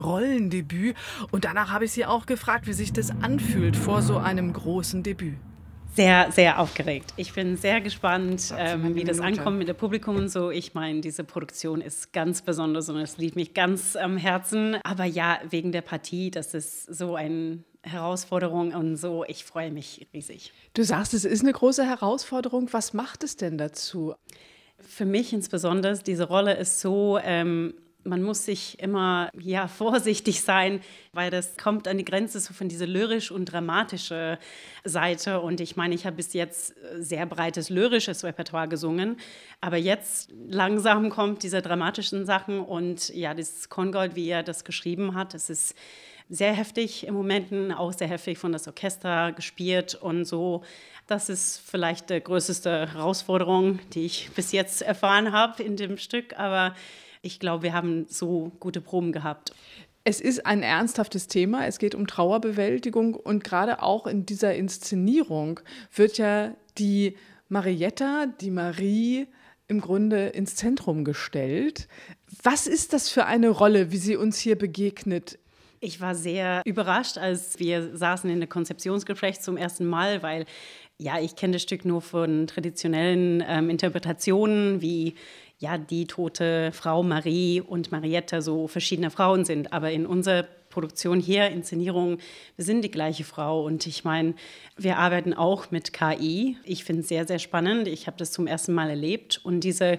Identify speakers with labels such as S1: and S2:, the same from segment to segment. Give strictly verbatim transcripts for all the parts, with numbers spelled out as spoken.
S1: Rollendebüt. Und danach habe ich sie auch gefragt, wie sich das anfühlt vor so einem großen Debüt.
S2: Sehr, sehr aufgeregt. Ich bin sehr gespannt, ähm, wie das
S1: Minute.
S2: ankommt mit dem Publikum und so. Ich meine, diese Produktion ist ganz besonders und es liegt mich ganz am Herzen. Aber ja, wegen der Partie, das ist so eine Herausforderung und so. Ich freue mich riesig.
S1: Du sagst, es ist eine große Herausforderung. Was macht es denn dazu?
S2: Für mich insbesondere, diese Rolle ist so, ähm, man muss sich immer ja, vorsichtig sein, weil das kommt an die Grenze so von dieser lyrisch und dramatische Seite. Und ich meine, ich habe bis jetzt sehr breites lyrisches Repertoire gesungen, aber jetzt langsam kommt diese dramatischen Sachen und ja, das Kongold, wie er das geschrieben hat, das ist sehr heftig im Moment, auch sehr heftig von das Orchester gespielt und so. Das ist vielleicht die größte Herausforderung, die ich bis jetzt erfahren habe in dem Stück, aber ich glaube, wir haben so gute Proben gehabt.
S1: Es ist ein ernsthaftes Thema, es geht um Trauerbewältigung und gerade auch in dieser Inszenierung wird ja die Marietta, die Marie, im Grunde ins Zentrum gestellt. Was ist das für eine Rolle, wie sie uns hier begegnet?
S2: Ich war sehr überrascht, als wir saßen in der Konzeptionsgespräch zum ersten Mal, weil ja, ich kenne das Stück nur von traditionellen ähm, Interpretationen, wie ja, die tote Frau Marie und Marietta so verschiedene Frauen sind. Aber in unserer Produktion hier, Inszenierung, wir sind die gleiche Frau. Und ich meine, wir arbeiten auch mit K I. Ich finde es sehr, sehr spannend. Ich habe das zum ersten Mal erlebt. Und diese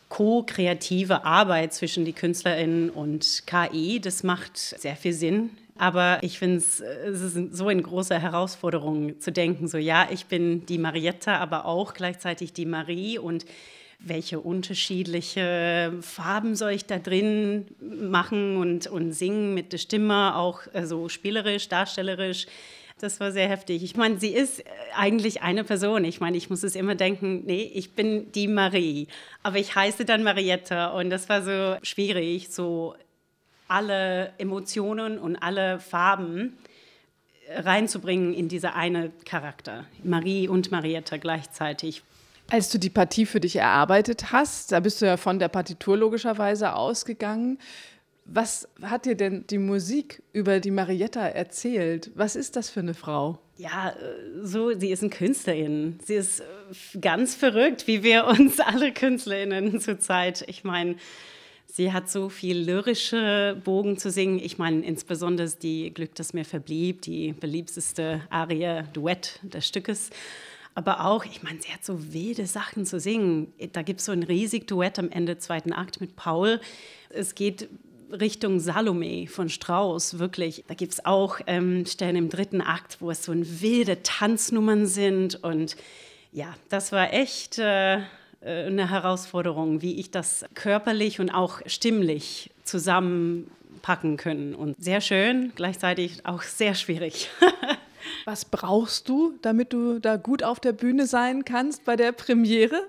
S2: ko-kreative Arbeit zwischen die KünstlerInnen und K I, das macht sehr viel Sinn. Aber ich finde es, es ist so eine große Herausforderung zu denken, so ja, ich bin die Marietta, aber auch gleichzeitig die Marie und welche unterschiedliche Farben soll ich da drin machen und, und singen mit der Stimme, auch so also spielerisch, darstellerisch. Das war sehr heftig. Ich meine, sie ist eigentlich eine Person. Ich meine, ich muss es immer denken, nee, ich bin die Marie, aber ich heiße dann Marietta und das war so schwierig, so alle Emotionen und alle Farben reinzubringen in diese eine Charakter, Marie und Marietta gleichzeitig.
S1: Als du die Partie für dich erarbeitet hast, da bist du ja von der Partitur logischerweise ausgegangen. Was hat dir denn die Musik über die Marietta erzählt? Was ist das für eine Frau?
S2: Ja, so, sie ist eine Künstlerin. Sie ist ganz verrückt, wie wir uns alle KünstlerInnen zurzeit. Ich meine, sie hat so viel lyrische Bogen zu singen. Ich meine, insbesondere die Glück, das mir verblieb, die beliebteste Arie, Duett des Stückes. Aber auch, ich meine, sie hat so wilde Sachen zu singen. Da gibt es so ein riesiges Duett am Ende des zweiten Akt mit Paul. Es geht Richtung Salome von Strauss, wirklich. Da gibt es auch ähm, Stellen im dritten Akt, wo es so wilde Tanznummern sind. Und ja, das war echt äh, eine Herausforderung, wie ich das körperlich und auch stimmlich zusammenpacken können. Und sehr schön, gleichzeitig auch sehr schwierig.
S1: Was brauchst du, damit du da gut auf der Bühne sein kannst bei der Premiere?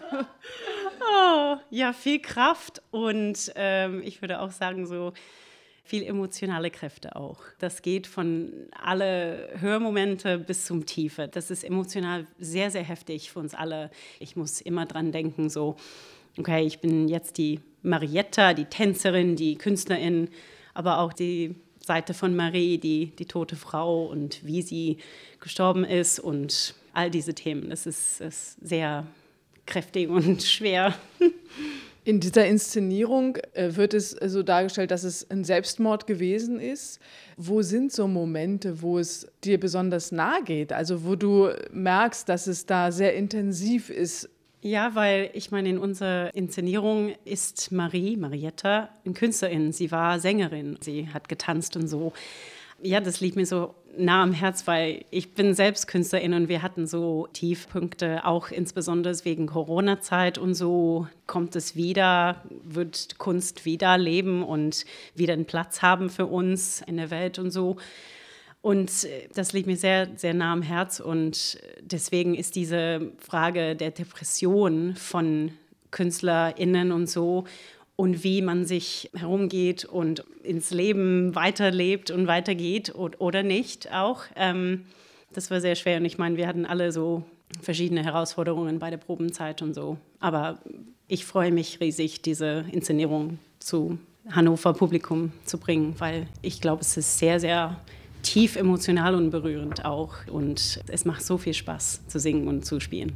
S2: Oh, ja, viel Kraft und ähm, ich würde auch sagen, so viel emotionale Kräfte auch. Das geht von alle Hörmomente bis zum Tiefe. Das ist emotional sehr, sehr heftig für uns alle. Ich muss immer dran denken, so, okay, ich bin jetzt die Marietta, die Tänzerin, die Künstlerin, aber auch die Seite von Marie, die, die tote Frau und wie sie gestorben ist und all diese Themen. Das ist, ist sehr kräftig und schwer.
S1: In dieser Inszenierung äh, wird es so dargestellt, dass es ein Selbstmord gewesen ist. Wo sind so Momente, wo es dir besonders nahe geht? Also wo du merkst, dass es da sehr intensiv ist?
S2: Ja, weil ich meine, in unserer Inszenierung ist Marie, Marietta, eine Künstlerin. Sie war Sängerin, sie hat getanzt und so. Ja, das liegt mir so nah am Herz, weil ich bin selbst Künstlerin und wir hatten so Tiefpunkte, auch insbesondere wegen Corona-Zeit und so kommt es wieder, wird Kunst wieder leben und wieder einen Platz haben für uns in der Welt und so. Und das liegt mir sehr, sehr nah am Herz und deswegen ist diese Frage der Depression von KünstlerInnen und so und wie man sich herumgeht und ins Leben weiterlebt und weitergeht oder nicht auch. Ähm, das war sehr schwer und ich meine, wir hatten alle so verschiedene Herausforderungen bei der Probenzeit und so. Aber ich freue mich riesig, diese Inszenierung zu Hannover Publikum zu bringen, weil ich glaube, es ist sehr, sehr tief emotional und berührend auch. Und es macht so viel Spaß zu singen und zu spielen.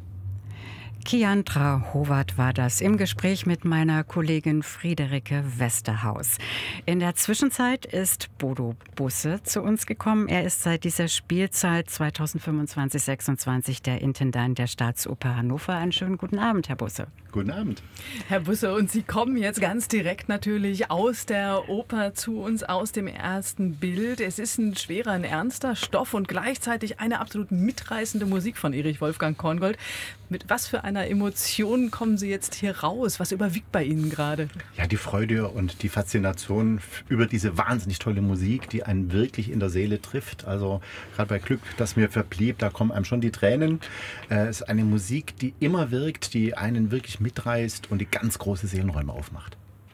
S3: Kiandra Howard war das im Gespräch mit meiner Kollegin Friederike Westerhaus. In der Zwischenzeit ist Bodo Busse zu uns gekommen. Er ist seit dieser Spielzeit zweitausendfünfundzwanzig sechsundzwanzig der Intendant der Staatsoper Hannover. Einen schönen guten Abend, Herr Busse.
S4: Guten Abend.
S1: Herr Busse, und Sie kommen jetzt ganz direkt natürlich aus der Oper zu uns, aus dem ersten Bild. Es ist ein schwerer, ein ernster Stoff und gleichzeitig eine absolut mitreißende Musik von Erich Wolfgang Korngold. Mit was für einer Emotion kommen Sie jetzt hier raus? Was überwiegt bei Ihnen gerade?
S4: Ja, die Freude und die Faszination über diese wahnsinnig tolle Musik, die einen wirklich in der Seele trifft. Also gerade bei Glück, das mir verblieb, da kommen einem schon die Tränen. Es ist eine Musik, die immer wirkt, die einen wirklich mitreißt und die ganz große Seelenräume aufmacht.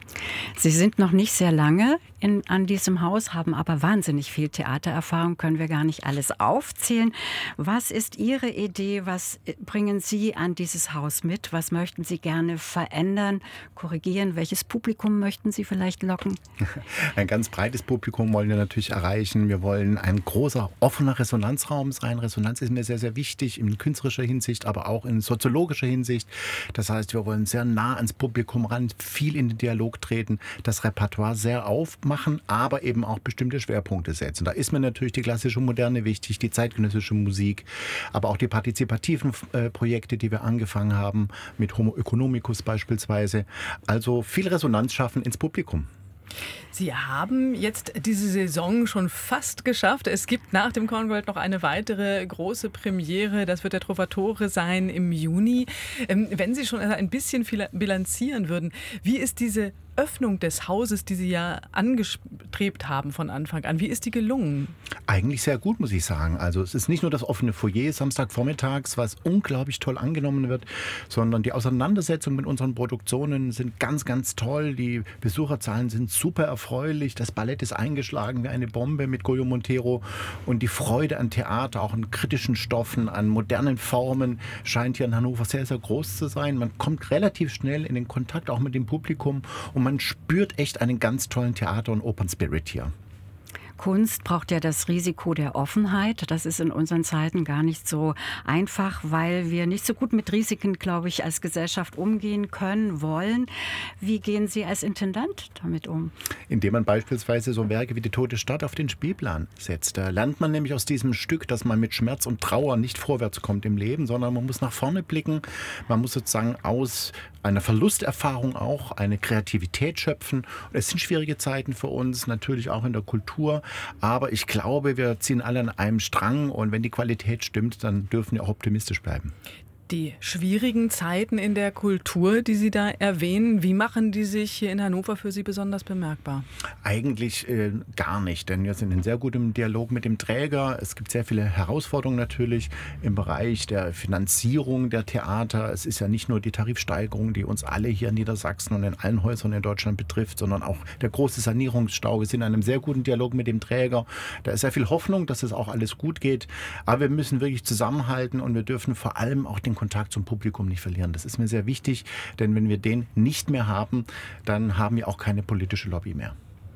S3: Sie sind noch nicht sehr lange in, an diesem Haus, haben aber wahnsinnig viel Theatererfahrung, können wir gar nicht alles aufzählen. Was ist Ihre Idee? Was bringen Sie an dieses Haus mit? Was möchten Sie gerne verändern, korrigieren? Welches Publikum möchten Sie vielleicht locken?
S4: Ein ganz breites Publikum wollen wir natürlich erreichen. Wir wollen ein großer, offener Resonanzraum sein. Resonanz ist mir sehr, sehr wichtig in künstlerischer Hinsicht, aber auch in soziologischer Hinsicht. Das heißt, wir wollen sehr nah ans Publikum ran, viel in den Dialog treten, das Repertoire sehr aufmachen, aber eben auch bestimmte Schwerpunkte setzen. Da ist mir natürlich die klassische Moderne wichtig, die zeitgenössische Musik, aber auch die partizipativen äh, Projekte, die wir angefangen haben, mit Homo economicus beispielsweise. Also viel Resonanz schaffen ins Publikum.
S1: Sie haben jetzt diese Saison schon fast geschafft. Es gibt nach dem Korngold noch eine weitere große Premiere. Das wird der Trovatore sein im Juni. Ähm, wenn Sie schon ein bisschen bilanzieren würden, wie ist diese Öffnung des Hauses, die Sie ja angestrebt haben von Anfang an, wie ist die gelungen?
S4: Eigentlich sehr gut, muss ich sagen. Also es ist nicht nur das offene Foyer Samstagvormittags, was unglaublich toll angenommen wird, sondern die Auseinandersetzungen mit unseren Produktionen sind ganz, ganz toll. Die Besucherzahlen sind super erfreulich. Das Ballett ist eingeschlagen wie eine Bombe mit Goyo Montero. Und die Freude an Theater, auch an kritischen Stoffen, an modernen Formen, scheint hier in Hannover sehr, sehr groß zu sein. Man kommt relativ schnell in den Kontakt auch mit dem Publikum und man spürt echt einen ganz tollen Theater- und Opernspirit hier.
S3: Kunst braucht ja das Risiko der Offenheit. Das ist in unseren Zeiten gar nicht so einfach, weil wir nicht so gut mit Risiken, glaube ich, als Gesellschaft umgehen können, wollen. Wie gehen Sie als Intendant damit um?
S4: Indem man beispielsweise so Werke wie Die Tote Stadt auf den Spielplan setzt. Da lernt man nämlich aus diesem Stück, dass man mit Schmerz und Trauer nicht vorwärts kommt im Leben, sondern man muss nach vorne blicken. Man muss sozusagen aus einer Verlusterfahrung auch eine Kreativität schöpfen. Und es sind schwierige Zeiten für uns, natürlich auch in der Kultur. Aber ich glaube, wir ziehen alle an einem Strang und wenn die Qualität stimmt, dann dürfen wir auch optimistisch bleiben.
S1: Die schwierigen Zeiten in der Kultur, die Sie da erwähnen, wie machen die sich hier in Hannover für Sie besonders bemerkbar?
S4: Eigentlich äh, gar nicht, denn wir sind in sehr gutem Dialog mit dem Träger. Es gibt sehr viele Herausforderungen natürlich im Bereich der Finanzierung der Theater. Es ist ja nicht nur die Tarifsteigerung, die uns alle hier in Niedersachsen und in allen Häusern in Deutschland betrifft, sondern auch der große Sanierungsstau. Wir sind in einem sehr guten Dialog mit dem Träger. Da ist sehr viel Hoffnung, dass es auch alles gut geht. Aber wir müssen wirklich zusammenhalten und wir dürfen vor allem auch den Kontakt zum Publikum nicht verlieren. Das ist mir sehr wichtig, denn wenn wir den nicht mehr haben, dann haben wir auch keine politische Lobby mehr.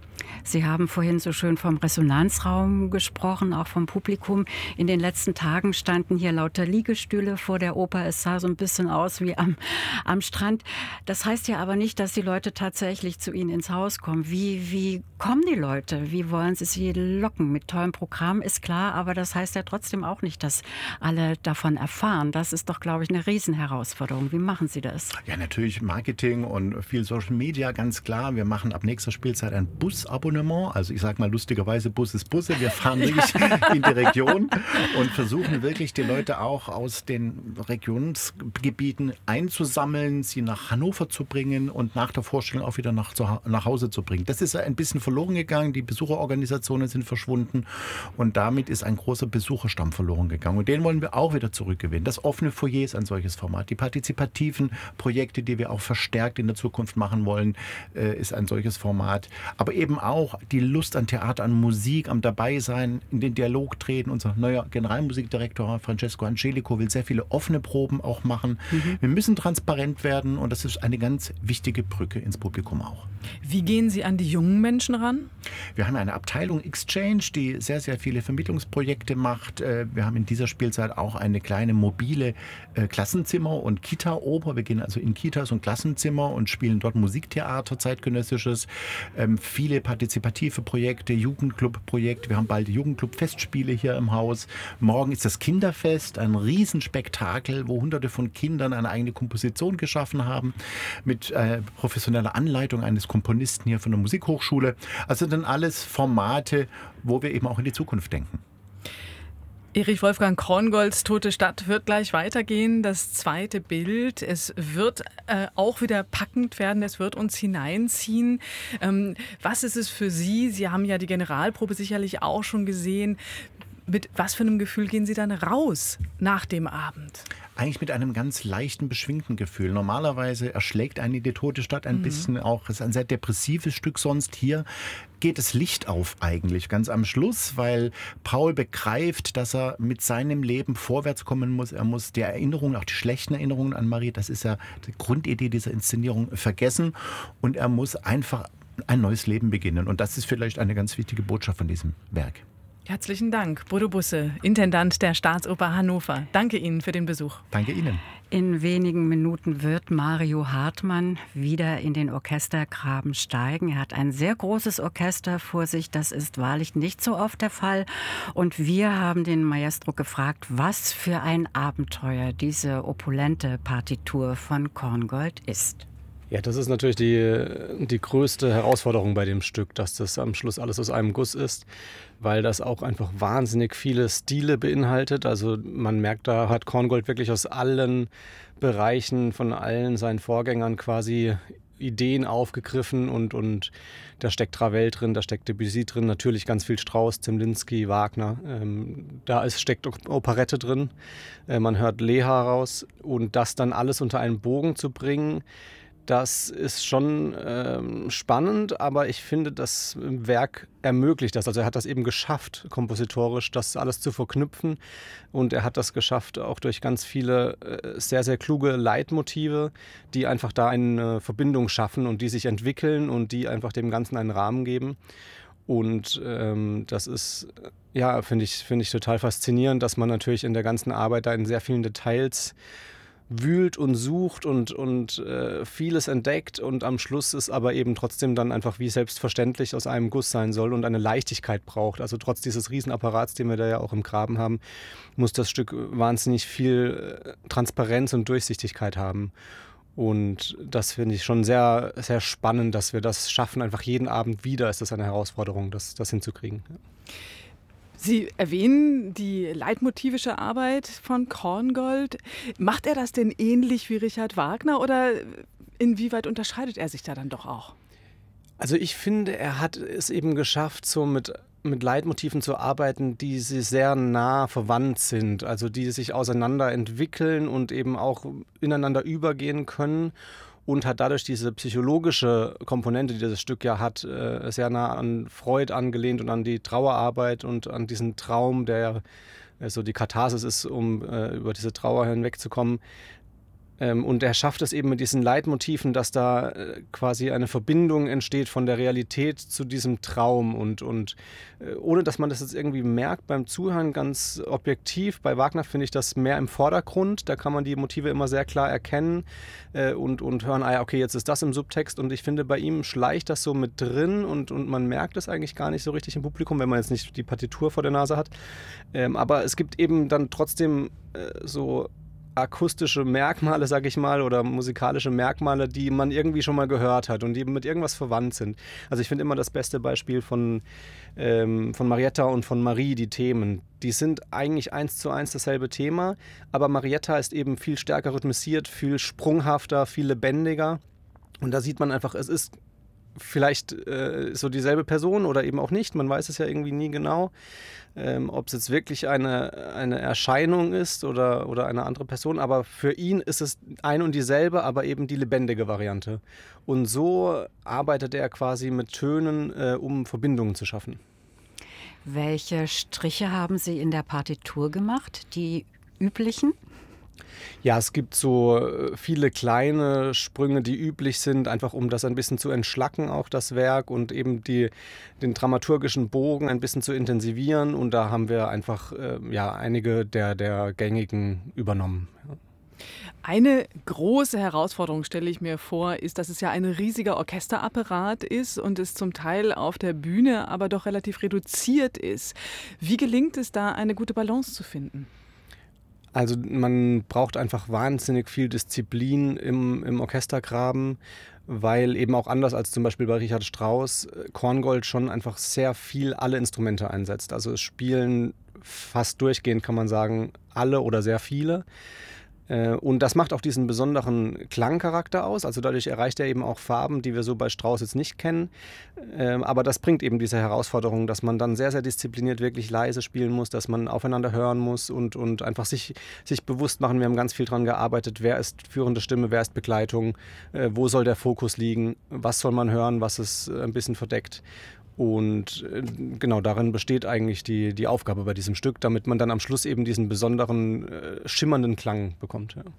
S3: Sie haben vorhin so schön vom Resonanzraum gesprochen, auch vom Publikum. In den letzten Tagen standen hier lauter Liegestühle vor der Oper. Es sah so ein bisschen aus wie am, am Strand. Das heißt ja aber nicht, dass die Leute tatsächlich zu Ihnen ins Haus kommen. Wie, wie kommen die Leute? Wie wollen Sie sie locken? Mit tollem Programm ist klar, aber das heißt ja trotzdem auch nicht, dass alle davon erfahren. Das ist doch, glaube ich, eine Riesenherausforderung. Wie machen Sie das?
S4: Ja, natürlich Marketing und viel Social Media, ganz klar. Wir machen ab nächster Spielzeit ein Busabonnement. Also ich sage mal lustigerweise, Bus ist Busse. Wir fahren wirklich in die Region und versuchen wirklich die Leute auch aus den Regionsgebieten einzusammeln, sie nach Hannover zu bringen und nach der Vorstellung auch wieder nach, nach Hause zu bringen. Das ist ein bisschen verloren gegangen. Die Besucherorganisationen sind verschwunden und damit ist ein großer Besucherstamm verloren gegangen. Und den wollen wir auch wieder zurückgewinnen. Das offene Foyer ist ein solches Format. Die partizipativen Projekte, die wir auch verstärkt in der Zukunft machen wollen, ist ein solches Format. Aber eben auch auch die Lust an Theater, an Musik, am Dabeisein, in den Dialog treten. Unser neuer Generalmusikdirektor Francesco Angelico will sehr viele offene Proben auch machen. Mhm. Wir müssen transparent werden und das ist eine ganz wichtige Brücke ins Publikum auch.
S1: Wie gehen Sie an die jungen Menschen ran?
S4: Wir haben eine Abteilung Exchange, die sehr, sehr viele Vermittlungsprojekte macht. Wir haben in dieser Spielzeit auch eine kleine mobile Klassenzimmer- und Kita-Oper. Wir gehen also in Kitas und Klassenzimmer und spielen dort Musiktheater, zeitgenössisches. Ähm, viele partizipative Projekte, Jugendclub-Projekte. Wir haben bald Jugendclub-Festspiele hier im Haus. Morgen ist das Kinderfest, ein Riesenspektakel, wo hunderte von Kindern eine eigene Komposition geschaffen haben, mit äh, professioneller Anleitung eines Komponisten hier von der Musikhochschule. Also dann alles Formate, wo wir eben auch in die Zukunft denken.
S1: Erich Wolfgang Korngolds Tote Stadt wird gleich weitergehen. Das zweite Bild, es wird äh, auch wieder packend werden, es wird uns hineinziehen. Ähm, was ist es für Sie? Sie haben ja die Generalprobe sicherlich auch schon gesehen. Mit was für einem Gefühl gehen Sie dann raus nach dem Abend?
S4: Eigentlich mit einem ganz leichten, beschwingten Gefühl. Normalerweise erschlägt einen die Tote Stadt ein mhm. bisschen auch. Es ist ein sehr depressives Stück sonst. Hier geht das Licht auf eigentlich ganz am Schluss, weil Paul begreift, dass er mit seinem Leben vorwärts kommen muss. Er muss die Erinnerungen, auch die schlechten Erinnerungen an Marie, das ist ja die Grundidee dieser Inszenierung, vergessen. Und er muss einfach ein neues Leben beginnen. Und das ist vielleicht eine ganz wichtige Botschaft von diesem Werk.
S1: Herzlichen Dank, Bodo Busse, Intendant der Staatsoper Hannover. Danke Ihnen für den Besuch.
S4: Danke Ihnen.
S3: In wenigen Minuten wird Mario Hartmann wieder in den Orchestergraben steigen. Er hat ein sehr großes Orchester vor sich. Das ist wahrlich nicht so oft der Fall. Und wir haben den Maestro gefragt, was für ein Abenteuer diese opulente Partitur von Korngold ist.
S5: Ja, das ist natürlich die, die größte Herausforderung bei dem Stück, dass das am Schluss alles aus einem Guss ist, weil das auch einfach wahnsinnig viele Stile beinhaltet. Also man merkt, da hat Korngold wirklich aus allen Bereichen, von allen seinen Vorgängern quasi Ideen aufgegriffen und, und da steckt Ravel drin, da steckt Debussy drin, natürlich ganz viel Strauss, Zemlinsky, Wagner. Ähm, da ist, steckt Operette drin, äh, man hört Leha raus und das dann alles unter einen Bogen zu bringen, das ist schon ähm, spannend, aber ich finde, das Werk ermöglicht das. Also er hat das eben geschafft, kompositorisch das alles zu verknüpfen und er hat das geschafft, auch durch ganz viele äh, sehr, sehr kluge Leitmotive, die einfach da eine Verbindung schaffen und die sich entwickeln und die einfach dem Ganzen einen Rahmen geben. Und ähm, das ist, ja, finde ich, finde ich total faszinierend, dass man natürlich in der ganzen Arbeit da in sehr vielen Details wühlt und sucht und, und äh, vieles entdeckt und am Schluss ist aber eben trotzdem dann einfach wie selbstverständlich aus einem Guss sein soll und eine Leichtigkeit braucht. Also trotz dieses Riesenapparats, den wir da ja auch im Graben haben, muss das Stück wahnsinnig viel äh, Transparenz und Durchsichtigkeit haben. Und das finde ich schon sehr, sehr spannend, dass wir das schaffen. Einfach jeden Abend wieder ist das eine Herausforderung, das, das hinzukriegen. Ja.
S1: Sie erwähnen die leitmotivische Arbeit von Korngold. Macht er das denn ähnlich wie Richard Wagner oder inwieweit unterscheidet er sich da dann doch auch?
S5: Also ich finde, er hat es eben geschafft, so mit, mit Leitmotiven zu arbeiten, die sehr nah verwandt sind, also die sich auseinander entwickeln und eben auch ineinander übergehen können. Und hat dadurch diese psychologische Komponente, die das Stück ja hat, sehr nah an Freud angelehnt und an die Trauerarbeit und an diesen Traum, der so die Katharsis ist, um über diese Trauer hinwegzukommen. Und er schafft es eben mit diesen Leitmotiven, dass da quasi eine Verbindung entsteht von der Realität zu diesem Traum und, und ohne, dass man das jetzt irgendwie merkt beim Zuhören, ganz objektiv. Bei Wagner finde ich das mehr im Vordergrund, da kann man die Motive immer sehr klar erkennen und, und hören, ah ja, okay, jetzt ist das im Subtext und ich finde, bei ihm schleicht das so mit drin und, und man merkt es eigentlich gar nicht so richtig im Publikum, wenn man jetzt nicht die Partitur vor der Nase hat. Aber es gibt eben dann trotzdem so akustische Merkmale, sag ich mal, oder musikalische Merkmale, die man irgendwie schon mal gehört hat und die mit irgendwas verwandt sind. Also ich finde immer das beste Beispiel von, ähm, von Marietta und von Marie, die Themen. Die sind eigentlich eins zu eins dasselbe Thema, aber Marietta ist eben viel stärker rhythmisiert, viel sprunghafter, viel lebendiger und da sieht man einfach, es ist vielleicht äh, so dieselbe Person oder eben auch nicht. Man weiß es ja irgendwie nie genau, ähm, ob es jetzt wirklich eine, eine Erscheinung ist oder, oder eine andere Person. Aber für ihn ist es ein und dieselbe, aber eben die lebendige Variante. Und so arbeitet er quasi mit Tönen, äh, um Verbindungen zu schaffen.
S3: Welche Striche haben Sie in der Partitur gemacht? Die üblichen?
S5: Ja, es gibt so viele kleine Sprünge, die üblich sind, einfach um das ein bisschen zu entschlacken, auch das Werk, und eben die, den dramaturgischen Bogen ein bisschen zu intensivieren. Und da haben wir einfach äh, ja, einige der, der gängigen übernommen. Ja.
S1: Eine große Herausforderung, stelle ich mir vor, ist, dass es ja ein riesiger Orchesterapparat ist und es zum Teil auf der Bühne aber doch relativ reduziert ist. Wie gelingt es da, eine gute Balance zu finden?
S5: Also man braucht einfach wahnsinnig viel Disziplin im, im Orchestergraben, weil eben auch anders als zum Beispiel bei Richard Strauss Korngold schon einfach sehr viel alle Instrumente einsetzt. Also es spielen fast durchgehend, kann man sagen, alle oder sehr viele. Und das macht auch diesen besonderen Klangcharakter aus. Also dadurch erreicht er eben auch Farben, die wir so bei Strauss jetzt nicht kennen. Aber das bringt eben diese Herausforderung, dass man dann sehr, sehr diszipliniert wirklich leise spielen muss, dass man aufeinander hören muss und, und einfach sich, sich bewusst machen. Wir haben ganz viel daran gearbeitet, wer ist führende Stimme, wer ist Begleitung, wo soll der Fokus liegen, was soll man hören, was ist ein bisschen verdeckt. Und genau darin besteht eigentlich die, die Aufgabe bei diesem Stück, damit man dann am Schluss eben diesen besonderen, äh, schimmernden Klang bekommt. Ja.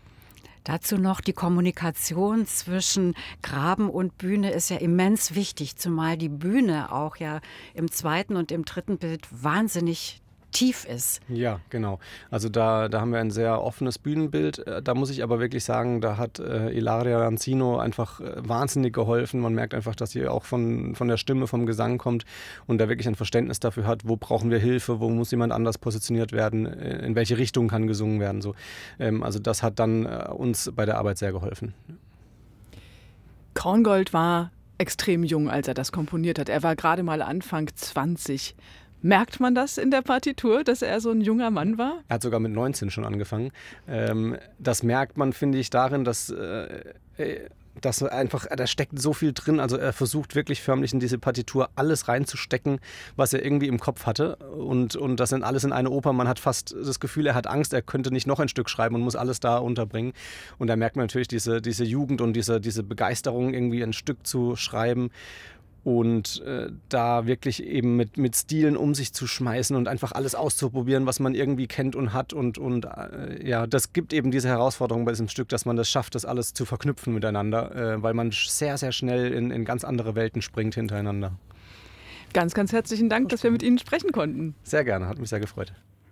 S3: Dazu noch die Kommunikation zwischen Graben und Bühne ist ja immens wichtig, zumal die Bühne auch ja im zweiten und im dritten Bild wahnsinnig tief ist.
S5: Ja, genau. Also da, da haben wir ein sehr offenes Bühnenbild. Da muss ich aber wirklich sagen, da hat äh, Ilaria Rancino einfach äh, wahnsinnig geholfen. Man merkt einfach, dass sie auch von, von der Stimme, vom Gesang kommt und da wirklich ein Verständnis dafür hat, wo brauchen wir Hilfe, wo muss jemand anders positioniert werden, in welche Richtung kann gesungen werden. So. Ähm, also das hat dann äh, uns bei der Arbeit sehr geholfen.
S1: Korngold war extrem jung, als er das komponiert hat. Er war gerade mal Anfang zwanzig. Merkt man das in der Partitur, dass er so ein junger Mann war?
S5: Er hat sogar mit neunzehn schon angefangen. Ähm, das merkt man, finde ich, darin, dass, äh, dass einfach, da steckt so viel drin. Also er versucht wirklich förmlich in diese Partitur alles reinzustecken, was er irgendwie im Kopf hatte. Und, und das sind alles in eine Oper. Man hat fast das Gefühl, er hat Angst, er könnte nicht noch ein Stück schreiben und muss alles da unterbringen. Und da merkt man natürlich diese, diese Jugend und diese, diese Begeisterung, irgendwie ein Stück zu schreiben. Und äh, da wirklich eben mit, mit Stilen um sich zu schmeißen und einfach alles auszuprobieren, was man irgendwie kennt und hat. Und, und äh, ja, das gibt eben diese Herausforderung bei diesem Stück, dass man das schafft, das alles zu verknüpfen miteinander, äh, weil man sehr, sehr schnell in, in ganz andere Welten springt hintereinander.
S1: Ganz, ganz herzlichen Dank, dass wir mit Ihnen sprechen konnten.
S5: Sehr gerne, hat mich sehr gefreut.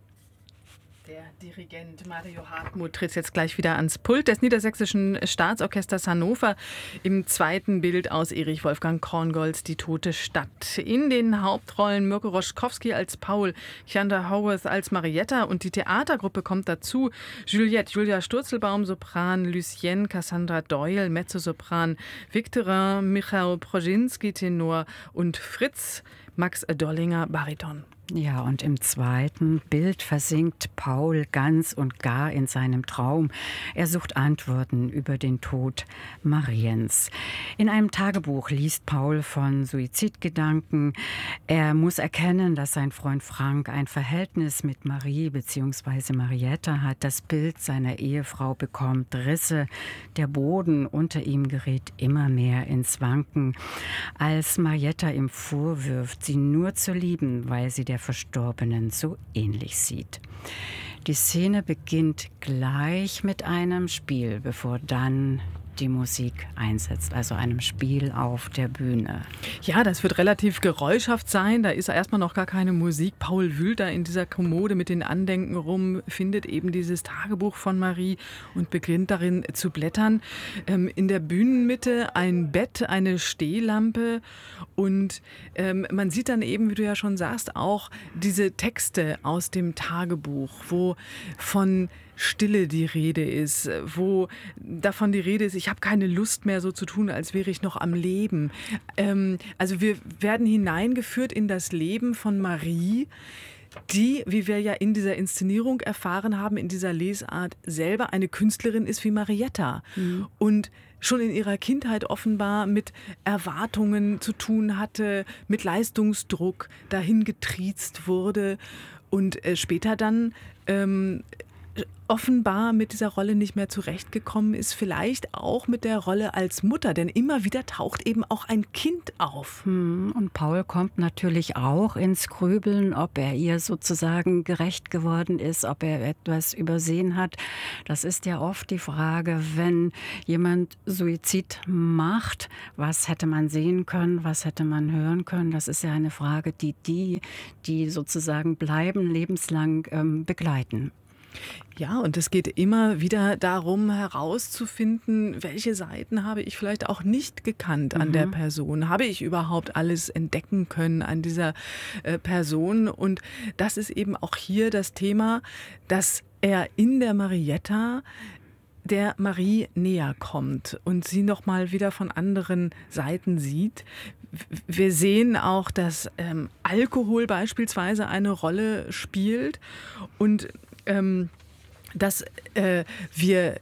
S1: Der Dirigent Mario Hartmuth tritt jetzt gleich wieder ans Pult des Niedersächsischen Staatsorchesters Hannover im zweiten Bild aus Erich Wolfgang Korngolds Die tote Stadt. In den Hauptrollen Mirko Roschkowski als Paul, Kianda Howarth als Marietta und die Theatergruppe kommt dazu. Juliette, Julia Sturzelbaum, Sopran, Lucienne, Cassandra Doyle, Mezzosopran, Victorin, Michael Prozinski, Tenor und Fritz, Max Dollinger, Bariton.
S3: Ja, und im zweiten Bild versinkt Paul ganz und gar in seinem Traum. Er sucht Antworten über den Tod Mariens. In einem Tagebuch liest Paul von Suizidgedanken. Er muss erkennen, dass sein Freund Frank ein Verhältnis mit Marie bzw. Marietta hat. Das Bild seiner Ehefrau bekommt Risse. Der Boden unter ihm gerät immer mehr ins Wanken. Als Marietta ihm vorwirft, sie nur zu lieben, weil sie der Verstorbenen so ähnlich sieht. Die Szene beginnt gleich mit einem Spiel, bevor dann die Musik einsetzt, also einem Spiel auf der Bühne.
S1: Ja, das wird relativ geräuschhaft sein. Da ist erstmal noch gar keine Musik. Paul wühlt da in dieser Kommode mit den Andenken rum, findet eben dieses Tagebuch von Marie und beginnt darin zu blättern. Ähm, in der Bühnenmitte ein Bett, eine Stehlampe und ähm, man sieht dann eben, wie du ja schon sagst, auch diese Texte aus dem Tagebuch, wo von Stille die Rede ist, wo davon die Rede ist, ich habe keine Lust mehr so zu tun, als wäre ich noch am Leben. Ähm, also wir werden hineingeführt in das Leben von Marie, die, wie wir ja in dieser Inszenierung erfahren haben, in dieser Lesart selber eine Künstlerin ist wie Marietta. Mhm. Und schon in ihrer Kindheit offenbar mit Erwartungen zu tun hatte, mit Leistungsdruck dahin getriezt wurde und äh, später dann ähm, offenbar mit dieser Rolle nicht mehr zurechtgekommen ist, vielleicht auch mit der Rolle als Mutter, denn immer wieder taucht eben auch ein Kind auf.
S3: Hm, und Paul kommt natürlich auch ins Grübeln, ob er ihr sozusagen gerecht geworden ist, ob er etwas übersehen hat. Das ist ja oft die Frage, wenn jemand Suizid macht, was hätte man sehen können, was hätte man hören können? Das ist ja eine Frage, die die, die sozusagen bleiben, lebenslang ähm, begleiten.
S1: Ja, und es geht immer wieder darum, herauszufinden, welche Seiten habe ich vielleicht auch nicht gekannt an mhm. der Person. Habe ich überhaupt alles entdecken können an dieser äh, Person? Und das ist eben auch hier das Thema, dass er in der Marietta der Marie näher kommt und sie noch mal wieder von anderen Seiten sieht. Wir sehen auch, dass ähm, Alkohol beispielsweise eine Rolle spielt und ähm, dass äh, wir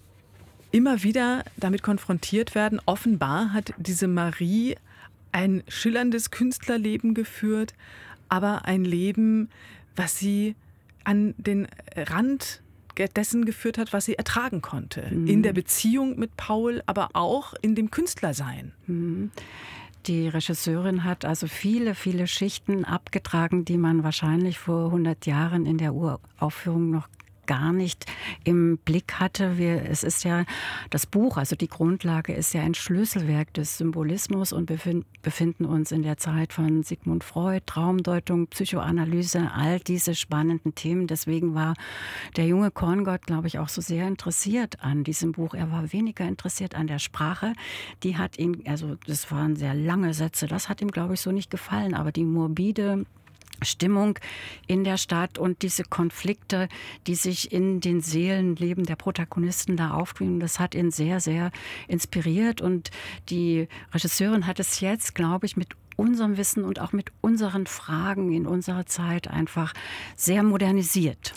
S1: immer wieder damit konfrontiert werden. Offenbar hat diese Marie ein schillerndes Künstlerleben geführt, aber ein Leben, was sie an den Rand dessen geführt hat, was sie ertragen konnte. Mhm. In der Beziehung mit Paul, aber auch in dem Künstlersein.
S3: Mhm. Die Regisseurin hat also viele, viele Schichten abgetragen, die man wahrscheinlich vor hundert Jahren in der Uraufführung noch gar nicht im Blick hatte. Wir, es ist ja das Buch, also die Grundlage ist ja ein Schlüsselwerk des Symbolismus und befind, befinden uns in der Zeit von Sigmund Freud, Traumdeutung, Psychoanalyse, all diese spannenden Themen. Deswegen war der junge Korngold, glaube ich, auch so sehr interessiert an diesem Buch. Er war weniger interessiert an der Sprache. Die hat ihn, also das waren sehr lange Sätze, das hat ihm, glaube ich, so nicht gefallen, aber die morbide Stimmung in der Stadt und diese Konflikte, die sich in den Seelenleben der Protagonisten da auftun, das hat ihn sehr, sehr inspiriert. Und die Regisseurin hat es jetzt, glaube ich, mit unserem Wissen und auch mit unseren Fragen in unserer Zeit einfach sehr modernisiert.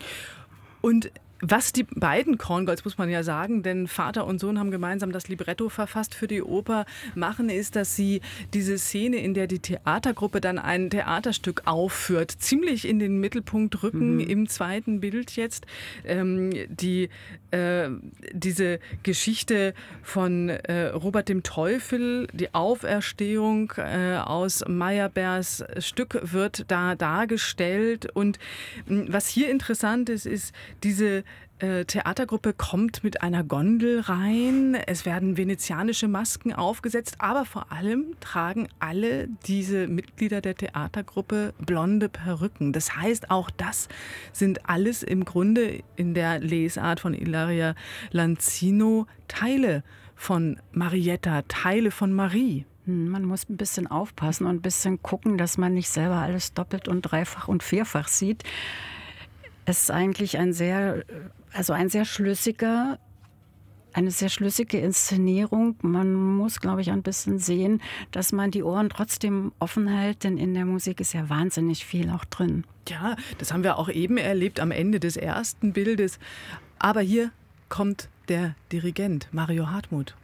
S1: Und was die beiden Korngolds, muss man ja sagen, denn Vater und Sohn haben gemeinsam das Libretto verfasst für die Oper, machen, ist, dass sie diese Szene, in der die Theatergruppe dann ein Theaterstück aufführt, ziemlich in den Mittelpunkt rücken, mhm. im zweiten Bild jetzt. Ähm, die, äh, diese Geschichte von äh, Robert dem Teufel, die Auferstehung äh, aus Meyerbeers Stück wird da dargestellt. Und mh, was hier interessant ist, ist diese Theatergruppe kommt mit einer Gondel rein, es werden venezianische Masken aufgesetzt, aber vor allem tragen alle diese Mitglieder der Theatergruppe blonde Perücken. Das heißt, auch das sind alles im Grunde in der Lesart von Ilaria Lanzino Teile von Marietta, Teile von Marie.
S3: Man muss ein bisschen aufpassen und ein bisschen gucken, dass man nicht selber alles doppelt und dreifach und vierfach sieht. Es ist eigentlich ein sehr, also ein sehr schlüssiger, eine sehr schlüssige Inszenierung. Man muss, glaube ich, ein bisschen sehen, dass man die Ohren trotzdem offen hält, denn in der Musik ist ja wahnsinnig viel auch drin.
S1: Ja, das haben wir auch eben erlebt am Ende des ersten Bildes. Aber hier kommt der Dirigent Mario Hartmuth.